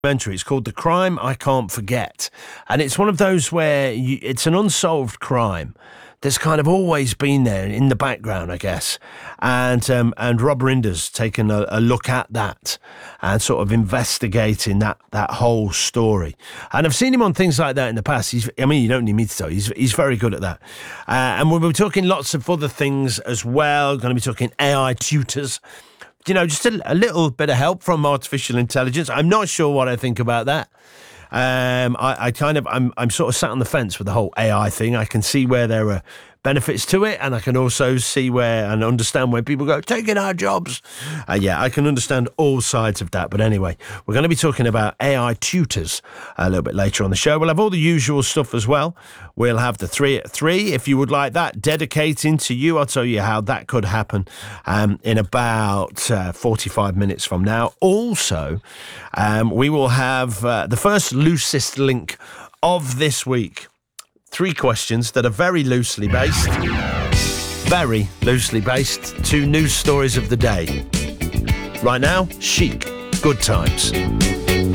documentary. It's called The Crime I Can't Forget. And it's one of those where it's an unsolved crime that's kind of always been there in the background, I guess. And Rob Rinder's taken a look at that and sort of investigating that whole story. And I've seen him on things like that in the past. You don't need me to tell you. He's very good at that. And we'll be talking lots of other things as well. Going to be talking AI tutors. Just a little bit of help from artificial intelligence. I'm not sure what I think about that. I'm sort of sat on the fence with the whole AI thing. I can see where there are benefits to it, and I can also see and understand where people go, taking our jobs. I can understand all sides of that. But anyway, we're going to be talking about AI tutors a little bit later on the show. We'll have all the usual stuff as well. We'll have the 3 at 3, if you would like that, dedicating to you. I'll tell you how that could happen in about 45 minutes from now. Also, we will have the first loosest link of this week. 3 questions that are very loosely based. 2 news stories of the day. Right now, Chic, Good Times.